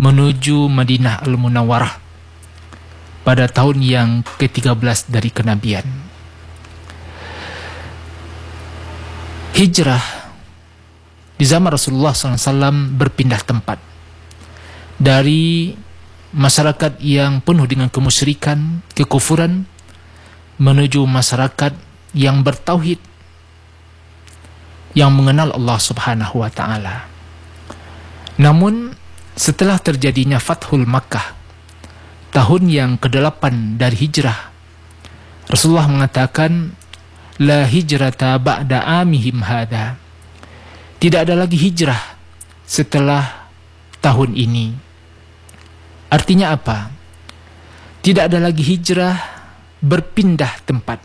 menuju Madinah Al-Munawwarah pada tahun yang ke-13 dari kenabian. Hijrah di zaman Rasulullah SAW berpindah tempat dari masyarakat yang penuh dengan kemusyrikan, kekufuran, menuju masyarakat yang bertauhid, yang mengenal Allah Subhanahu wa Ta'ala. Namun setelah terjadinya Fathul Makkah, tahun yang ke-8 dari hijrah, Rasulullah mengatakan, la hijrata ba'da amihim hadha. Tidak ada lagi hijrah setelah tahun ini. Artinya apa? Tidak ada lagi hijrah berpindah tempat.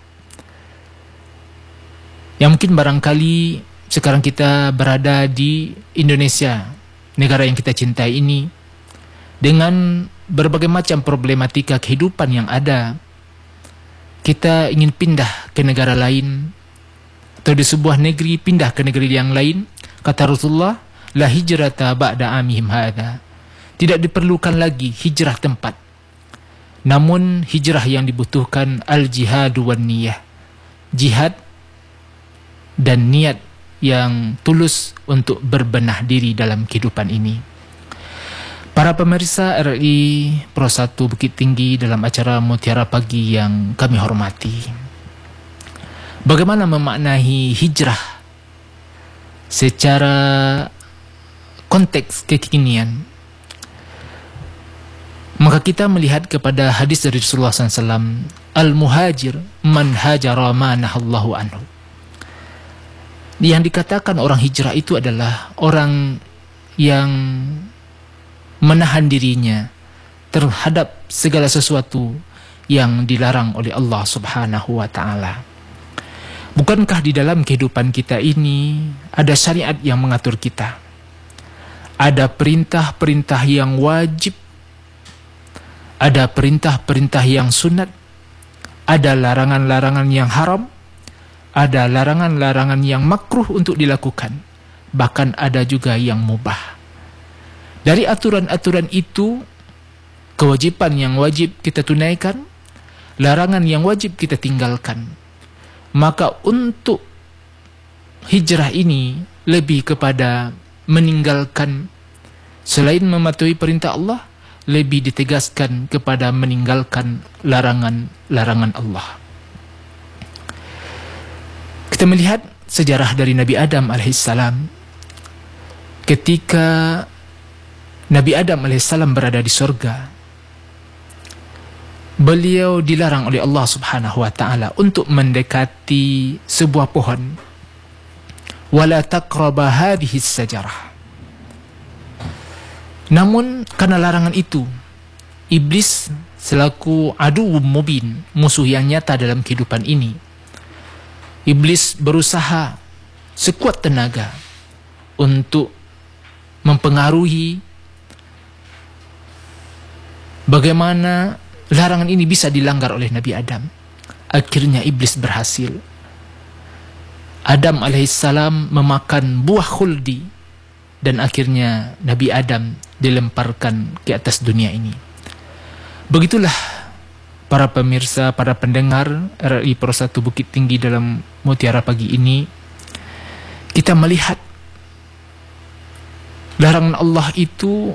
Yang mungkin barangkali sekarang kita berada di Indonesia, negara yang kita cintai ini, dengan berbagai macam problematika kehidupan yang ada, kita ingin pindah ke negara lain, atau di sebuah negeri pindah ke negeri yang lain. Kata Rasulullah, la hijrata ba'da amihim hadha. Tidak diperlukan lagi hijrah tempat, namun hijrah yang dibutuhkan al-jihadu wan niyah, jihad dan niat yang tulus untuk berbenah diri dalam kehidupan ini. Para pemirsa RRI Pro 1 Bukit Tinggi, dalam acara Mutiara Pagi yang kami hormati, bagaimana memaknai hijrah secara konteks kekinian? Maka kita melihat kepada hadis dari Rasulullah SAW, al-muhajir man hajara ma nahallahu anhu. Yang dikatakan orang hijrah itu adalah orang yang menahan dirinya terhadap segala sesuatu yang dilarang oleh Allah Subhanahu wa Ta'ala. Bukankah di dalam kehidupan kita ini ada syariat yang mengatur kita? Ada perintah-perintah yang wajib, ada perintah-perintah yang sunat, ada larangan-larangan yang haram, ada larangan-larangan yang makruh untuk dilakukan, bahkan ada juga yang mubah. Dari aturan-aturan itu, kewajiban yang wajib kita tunaikan, larangan yang wajib kita tinggalkan. Maka untuk hijrah ini lebih kepada meninggalkan, selain mematuhi perintah Allah, lebih ditegaskan kepada meninggalkan larangan-larangan Allah. Kita melihat sejarah dari Nabi Adam alaihissalam. Ketika Nabi Adam alaihissalam berada di surga, beliau dilarang oleh Allah Subhanahu wa Ta'ala untuk mendekati sebuah pohon. Wala taqraba hadhihi sajarah. Namun karena larangan itu, iblis selaku aduwwum mubin, musuh yang nyata dalam kehidupan ini, iblis berusaha sekuat tenaga untuk mempengaruhi bagaimana larangan ini bisa dilanggar oleh Nabi Adam. Akhirnya iblis berhasil. Adam alaihissalam memakan buah khuldi, dan akhirnya Nabi Adam dilemparkan ke atas dunia ini. Begitulah para pemirsa, para pendengar RRI Pro 1 Bukit Tinggi, dalam Mutiara Pagi ini kita melihat larangan Allah itu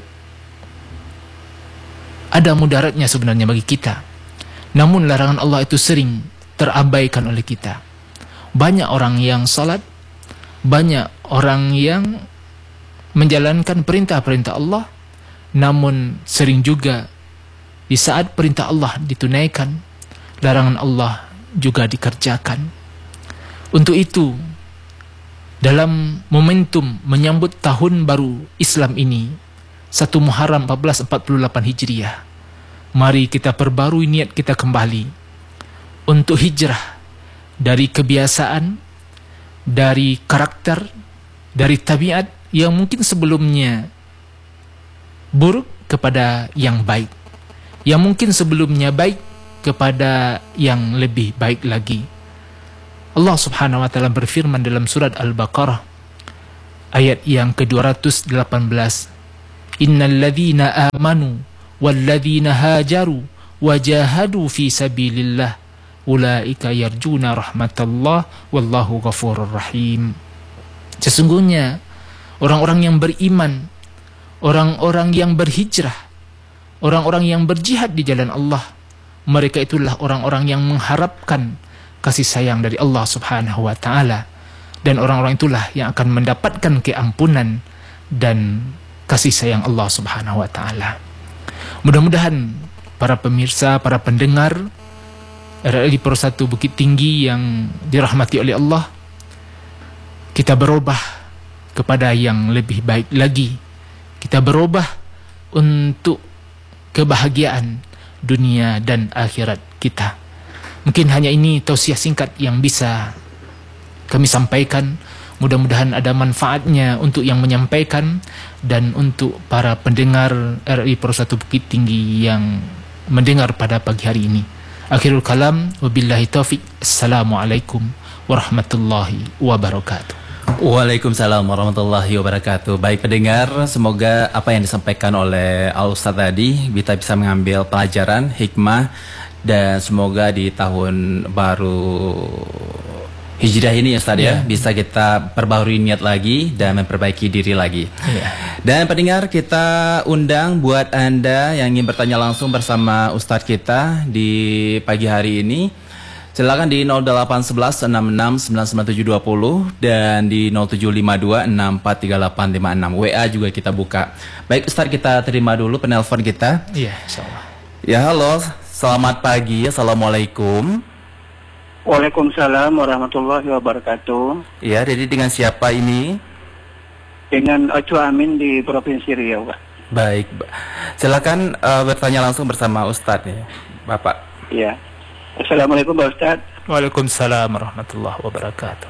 ada mudaratnya sebenarnya bagi kita. Namun larangan Allah itu sering terabaikan oleh kita. Banyak orang yang salat, banyak orang yang menjalankan perintah-perintah Allah, namun sering juga di saat perintah Allah ditunaikan, larangan Allah juga dikerjakan. Untuk itu, dalam momentum menyambut tahun baru Islam ini, 1 Muharram 1448 Hijriah, mari kita perbarui niat kita kembali untuk hijrah dari kebiasaan, dari karakter, dari tabiat yang mungkin sebelumnya buruk kepada yang baik, yang mungkin sebelumnya baik kepada yang lebih baik lagi. Allah Subhanahu wa Ta'ala berfirman dalam surat Al-Baqarah ayat yang ke-218, Innal ladzina amanu wal ladzina hajaru wajahadu fi sabilillah ulaika yarjuna rahmatallah wallahu ghafurur rahim. Sesungguhnya orang-orang yang beriman, orang-orang yang berhijrah, orang-orang yang berjihad di jalan Allah, mereka itulah orang-orang yang mengharapkan kasih sayang dari Allah Subhanahu wa taala, dan orang-orang itulah yang akan mendapatkan keampunan dan kasih sayang Allah Subhanahu wa taala. Mudah-mudahan para pemirsa, para pendengar RRI Pro 1 Bukit Tinggi yang dirahmati oleh Allah, kita berubah kepada yang lebih baik lagi. Kita berubah untuk kebahagiaan dunia dan akhirat kita. Mungkin hanya ini tausiah singkat yang bisa kami sampaikan. Mudah-mudahan ada manfaatnya untuk yang menyampaikan dan untuk para pendengar RRI Pro 1 Bukit Tinggi yang mendengar pada pagi hari ini. Akhirul kalam, wabillahi taufik. Assalamualaikum warahmatullahi wabarakatuh. Waalaikumsalam warahmatullahi wabarakatuh. Baik pendengar, semoga apa yang disampaikan oleh Al-Ustadz tadi kita bisa mengambil pelajaran, hikmah, dan semoga di tahun baru Hijriah ini ya Ustadz ya, bisa kita perbaharui niat lagi dan memperbaiki diri lagi. Dan pendengar, kita undang buat Anda yang ingin bertanya langsung bersama Ustadz kita di pagi hari ini. Silakan di 0811 66 99720 dan di 0752 643856. WA juga kita buka. Baik Ustadz, kita terima dulu penelpon kita. Iya, insyaallah. Ya, halo. Selamat pagi. Assalamualaikum. Waalaikumsalam warahmatullahi wabarakatuh. Ya, jadi dengan siapa ini? Dengan Ocu Amin di Provinsi Riau, Pak. Baik, silakan bertanya langsung bersama Ustadz ya, Bapak. Iya. Assalamualaikum Pak Ustadz. Waalaikumsalam warahmatullahi wabarakatuh.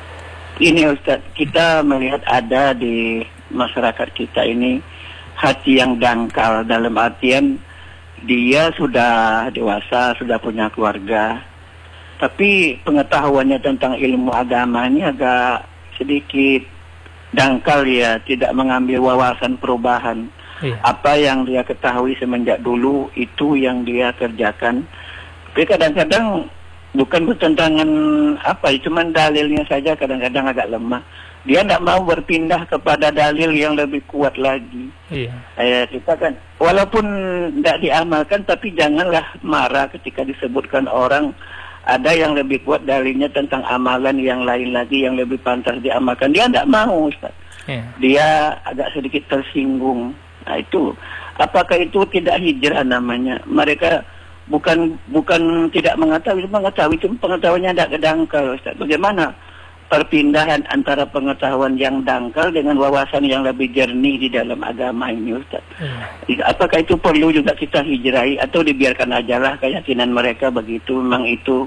Ini Ustadz, kita melihat ada di masyarakat kita ini hati yang dangkal, dalam artian dia sudah dewasa, sudah punya keluarga, tapi pengetahuannya tentang ilmu agama ini agak sedikit dangkal ya, tidak mengambil wawasan perubahan. Apa yang dia ketahui semenjak dulu itu yang dia kerjakan. Tapi kadang-kadang bukan bertentangan apa, cuman dalilnya saja kadang-kadang agak lemah. Dia tidak mau berpindah kepada dalil yang lebih kuat lagi. Kita kan walaupun tidak diamalkan, tapi janganlah marah ketika disebutkan orang ada yang lebih kuat dalilnya tentang amalan yang lain lagi yang lebih pantas diamalkan. Dia tidak mau, Ustaz. Dia agak sedikit tersinggung. Nah itu, apakah itu tidak hijrah namanya? Mereka bukan tidak mengetahui itu pengetahuannya tidak kedangkal, Ustaz. Bagaimana perpindahan antara pengetahuan yang dangkal dengan wawasan yang lebih jernih di dalam agama ini, Ustaz? Apakah itu perlu juga kita hijrahi atau dibiarkan ajalah keyakinan mereka begitu? Memang itu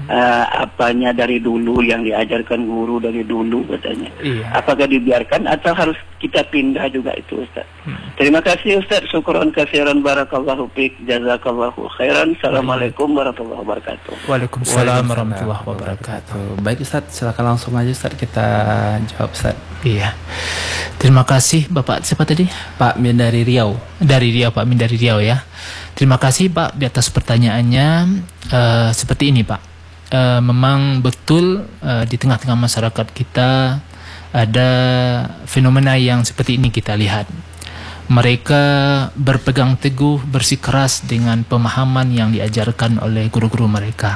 apanya dari dulu yang diajarkan guru dari dulu katanya. Apakah dibiarkan atau harus kita pindah juga itu, Ustaz? Terima kasih Ustaz. Syukron katsiran, barakallahu fiik, jazakallahu khairan. Assalamualaikum warahmatullahi wabarakatuh. Waalaikumsalam warahmatullahi wabarakatuh. Baik Ustaz, silakan langsung aja Ustaz kita jawab Ustaz. Iya. Terima kasih Bapak, siapa tadi? Pak Min dari Riau. Dari Riau, Pak Min dari Riau ya. Terima kasih Pak di atas pertanyaannya. Seperti ini Pak. Memang betul di tengah-tengah masyarakat kita ada fenomena yang seperti ini kita lihat. Mereka berpegang teguh, bersikeras dengan pemahaman yang diajarkan oleh guru-guru mereka.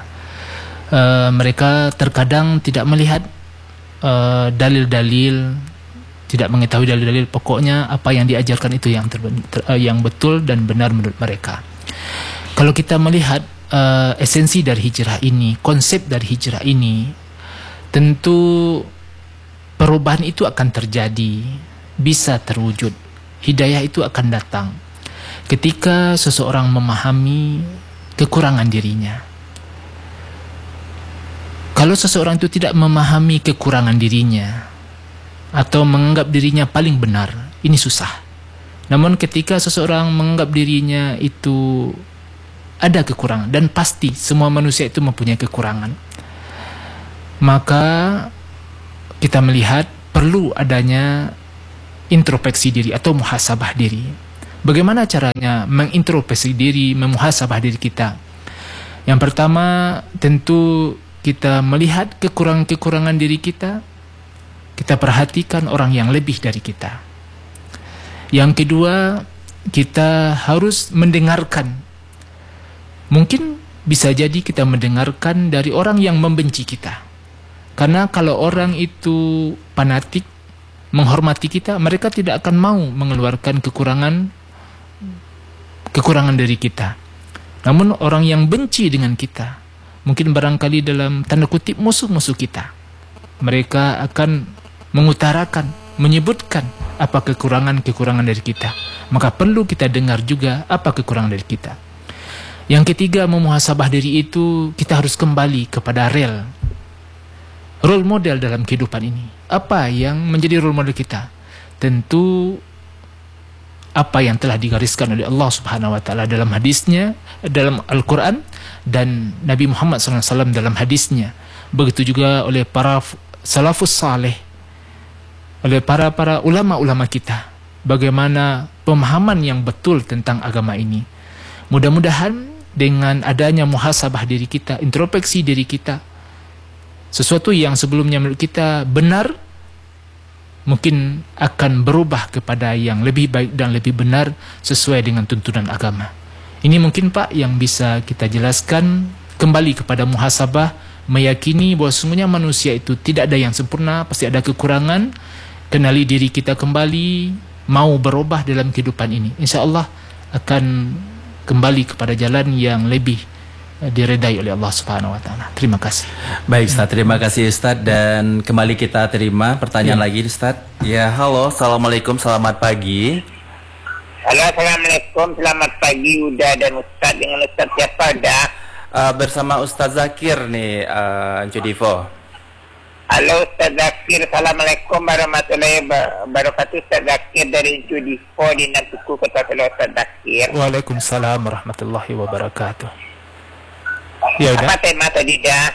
Mereka terkadang tidak melihat dalil-dalil, tidak mengetahui dalil-dalil. Pokoknya apa yang diajarkan itu yang betul dan benar menurut mereka. Kalau kita melihat esensi dari hijrah ini, konsep dari hijrah ini, tentu perubahan itu akan terjadi, bisa terwujud. Hidayah itu akan datang ketika seseorang memahami kekurangan dirinya. Kalau seseorang itu tidak memahami kekurangan dirinya atau menganggap dirinya paling benar, ini susah. Namun ketika seseorang menganggap dirinya itu ada kekurangan, dan pasti semua manusia itu mempunyai kekurangan, maka kita melihat perlu adanya introspeksi diri atau muhasabah diri. Bagaimana caranya mengintrospeksi diri, memuhasabah diri kita? Yang pertama, tentu kita melihat kekurangan-kekurangan diri kita. Kita perhatikan orang yang lebih dari kita. Yang kedua, kita harus mendengarkan. Mungkin bisa jadi kita mendengarkan dari orang yang membenci kita. Karena kalau orang itu fanatik, menghormati kita, mereka tidak akan mau mengeluarkan kekurangan dari kita. Namun orang yang benci dengan kita, mungkin barangkali dalam tanda kutip musuh-musuh kita, mereka akan mengutarakan, menyebutkan apa kekurangan-kekurangan dari kita. Maka perlu kita dengar juga apa kekurangan dari kita. Yang ketiga, memuhasabah diri itu kita harus kembali kepada role model dalam kehidupan ini. Apa yang menjadi role model kita? Tentu apa yang telah digariskan oleh Allah Subhanahu wa taala dalam hadisnya, dalam Al-Qur'an, dan Nabi Muhammad SAW dalam hadisnya. Begitu juga oleh para salafus saleh, oleh para ulama-ulama kita. Bagaimana pemahaman yang betul tentang agama ini. Mudah-mudahan dengan adanya muhasabah diri kita, introspeksi diri kita, sesuatu yang sebelumnya menurut kita benar, mungkin akan berubah kepada yang lebih baik dan lebih benar sesuai dengan tuntunan agama. Ini mungkin Pak yang bisa kita jelaskan. Kembali kepada muhasabah, meyakini bahwa sesungguhnya manusia itu tidak ada yang sempurna, pasti ada kekurangan. Kenali diri kita kembali, mau berubah dalam kehidupan ini, insya Allah akan kembali kepada jalan yang lebih diredai oleh Allah Subhanahu wa taala. Terima kasih. Baik Ustaz, terima kasih Ustaz. Dan kembali kita terima pertanyaan lagi Ustaz. Ya, halo, assalamualaikum, selamat pagi. Halo, assalamualaikum, selamat pagi Uda dan Ustaz. Dengan Ustaz siapa Uda? Bersama Ustaz Zakir nih, Judivo. Halo Ustaz Zakir, assalamualaikum warahmatullahi wabarakatuh. Ustaz Zakir dari Judivo di Nantuku, Kota Solo. Ustaz Zakir. Waalaikumsalam warahmatullahi wabarakatuh. Ya udah. Apa tema tadi dah?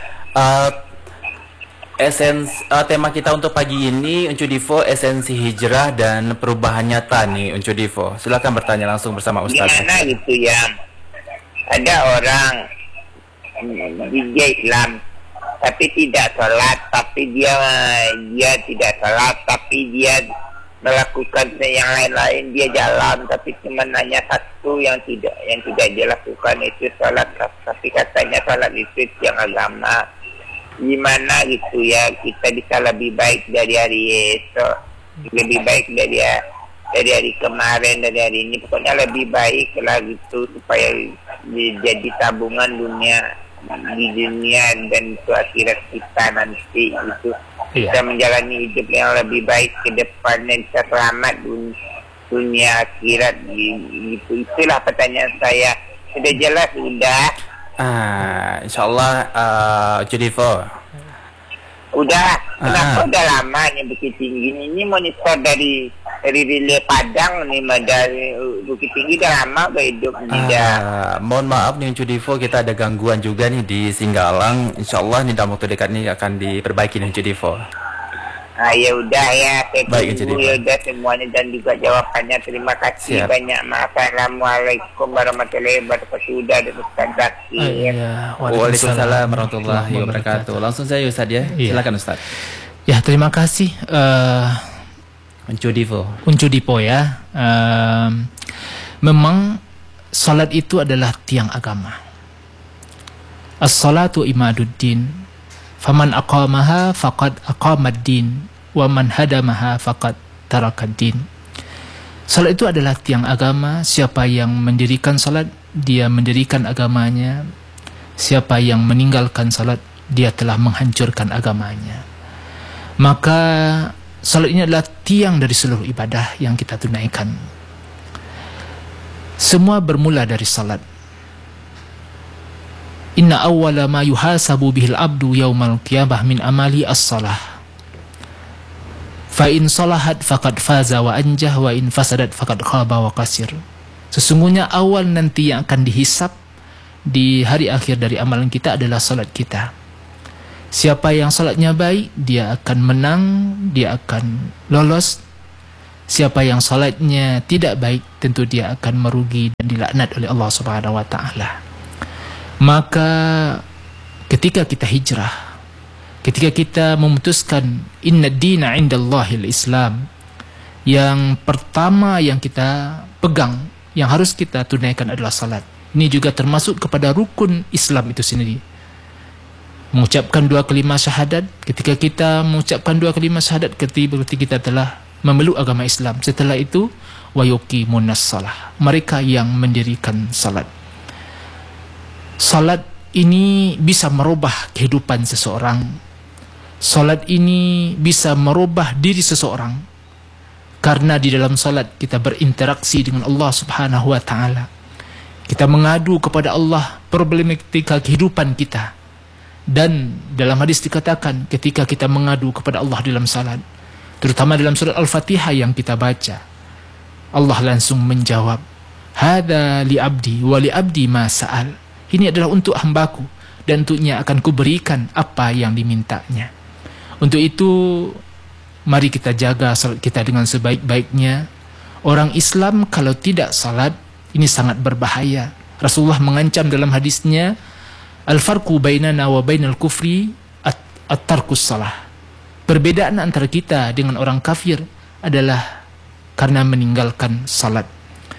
Tema kita untuk pagi ini Uncu Divo, esensi hijrah dan perubahan nyata nih Uncu Divo. Silakan bertanya langsung bersama Ustaz. Gimana gitu ya? Ada orang dia Islam tapi tidak sholat, tapi dia tidak sholat, tapi dia melakukan yang lain-lain, dia jalan tapi cuma hanya satu yang tidak dia lakukan, itu sholat. Tapi katanya sholat itu yang agama. Gimana gitu ya, kita bisa lebih baik dari hari esok, lebih baik dari hari kemarin, dari hari ini, pokoknya lebih baik lah gitu, supaya jadi tabungan di dunia dan itu akhirat kita nanti itu. Kita menjalani hidup yang lebih baik ke depannya, bisa selamat dunia akhirat gitu. Itulah pertanyaan saya. Sudah jelas sudah? Insyaallah Judivo. Udah. Kenapa udah lama nih Bukit Tinggi ini monitor dari Relay Padang nih, dari Bukit Tinggi udah lama gak hidup mohon maaf nih Judivo, kita ada gangguan juga nih di Singgalang. Insyaallah nih dalam waktu dekat ini akan diperbaiki nih Judivo. Ya udah ya, baik, ya udah semuanya dan juga jawabannya. Terima kasih banyak. Assalamualaikum warahmatullahi wabarakatuh. Udah ada Ustaz Zakir. Waalaikumsalam warahmatullahi wabarakatuh. Langsung saya Ustaz ya. Silakan Ustaz. Ya, terima kasih Uncu Divo ya. Memang salat itu adalah tiang agama. As-salatu imaduddin. Faman aqamaha faqad aqamad-din wa man hadamaha faqad tarakad-din. Salat itu adalah tiang agama. Siapa yang mendirikan salat, dia mendirikan agamanya. Siapa yang meninggalkan salat, dia telah menghancurkan agamanya. Maka salat ini adalah tiang dari seluruh ibadah yang kita tunaikan. Semua bermula dari salat. Inna awwala ma yuhasabu bihil abdu yaumal qiyamah min amali as-salah. Fa in salahat faqad faza wa anjah, wa in fasadat faqad khaba wa qasir. Sesungguhnya awal nanti yang akan dihisap di hari akhir dari amalan kita adalah salat kita. Siapa yang salatnya baik, dia akan menang, dia akan lolos. Siapa yang salatnya tidak baik, tentu dia akan merugi dan dilaknat oleh Allah Subhanahu wa taala. Maka ketika kita hijrah, ketika kita memutuskan inna dina indallahil Islam, yang pertama yang kita pegang, yang harus kita tunaikan adalah salat. Ini juga termasuk kepada rukun Islam itu sendiri. Mengucapkan 2 kalimat syahadat. Ketika kita mengucapkan 2 kalimat syahadat, berarti kita telah memeluk agama Islam. Setelah itu wa yuqimunas shalah, mereka yang mendirikan salat. Salat ini bisa merubah kehidupan seseorang. Salat ini bisa merubah diri seseorang, karena di dalam salat kita berinteraksi dengan Allah Subhanahu wa taala. Kita mengadu kepada Allah problematika kehidupan kita. Dan dalam hadis dikatakan ketika kita mengadu kepada Allah dalam salat, terutama dalam surat Al-Fatihah yang kita baca, Allah langsung menjawab, "Hadza li abdi wa li abdi ma sa'al." Ini adalah untuk hambaku dan untuknya akan kuberikan apa yang dimintanya. Untuk itu mari kita jaga salat kita dengan sebaik-baiknya. Orang Islam kalau tidak salat ini sangat berbahaya. Rasulullah mengancam dalam hadisnya, "Al-farqu bainana wa bainal kufri at-tarkus salah." Perbedaan antara kita dengan orang kafir adalah karena meninggalkan salat.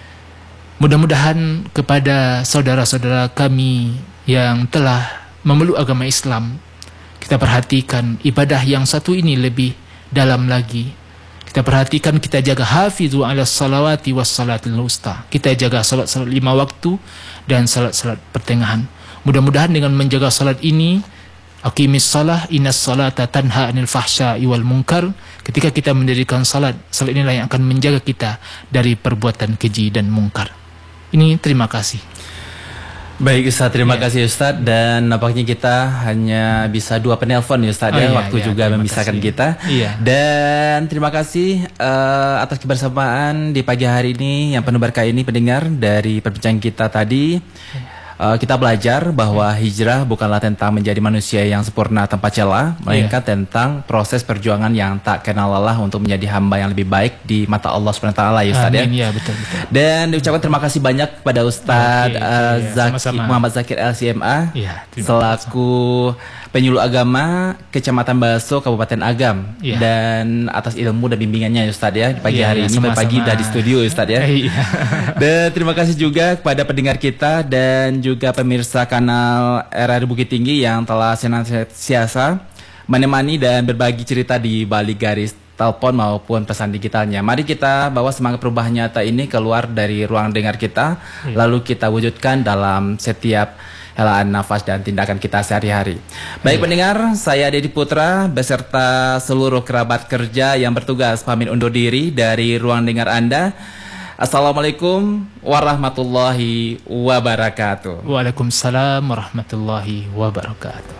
Mudah-mudahan kepada saudara-saudara kami yang telah memeluk agama Islam, kita perhatikan ibadah yang satu ini lebih dalam lagi. Kita perhatikan, kita jaga hafizu ala salawati was salatil wusta. Kita jaga salat-salat 5 waktu dan salat-salat pertengahan. Mudah-mudahan dengan menjaga salat ini, aqimis salah innas salata tanha anil fahsya'i wal munkar. Ketika kita mendirikan salat, salat inilah yang akan menjaga kita dari perbuatan keji dan mungkar. Ini terima kasih. Baik Ustaz, terima kasih Ustaz. Dan nampaknya kita hanya bisa 2 penelpon ya Ustaz, waktu juga memisahkan kita. Dan terima kasih atas kebersamaan di pagi hari ini yang penuh berkah ini pendengar. Dari perbincangan kita tadi, kita belajar bahwa hijrah bukanlah tentang menjadi manusia yang sempurna tanpa celah, melainkan tentang proses perjuangan yang tak kenal lelah untuk menjadi hamba yang lebih baik di mata Allah SWT ya Ustaz. Ya, betul. Dan diucapkan terima kasih banyak kepada Ustaz Muhammad Zakir LCMA selaku penyuluh agama Kecamatan Baso Kabupaten Agam, dan atas ilmu dan bimbingannya ya Ustaz ya di pagi hari ini. Pagi dari studio Ustaz ya. Dan terima kasih juga kepada pendengar kita dan juga pemirsa kanal RRI Bukit Tinggi yang telah senantiasa menemani dan berbagi cerita di balik garis telepon maupun pesan digitalnya. Mari kita bawa semangat perubahan nyata ini keluar dari ruang dengar kita, lalu kita wujudkan dalam setiap helaan nafas dan tindakan kita sehari-hari. Baik pendengar, saya Dedi Putra beserta seluruh kerabat kerja yang bertugas pamit undur diri dari ruang dengar Anda. Assalamualaikum warahmatullahi wabarakatuh. Waalaikumsalam warahmatullahi wabarakatuh.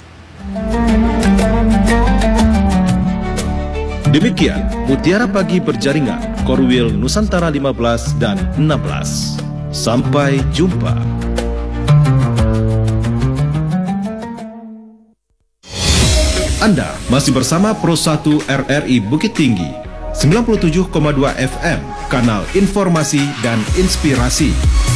Demikian Mutiara Pagi Berjaringan Korwil Nusantara 15 dan 16. Sampai jumpa. Anda masih bersama Pro 1 RRI Bukit Tinggi 97,2 FM, kanal informasi dan inspirasi.